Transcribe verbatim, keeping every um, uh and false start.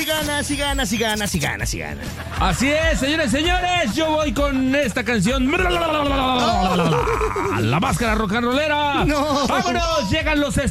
ganas, y ganas, y ganas, y ganas, y ganas. Así es, señores, señores, yo voy con esta canción. La máscara rock and rollera. No. ¡Vámonos! Llegan los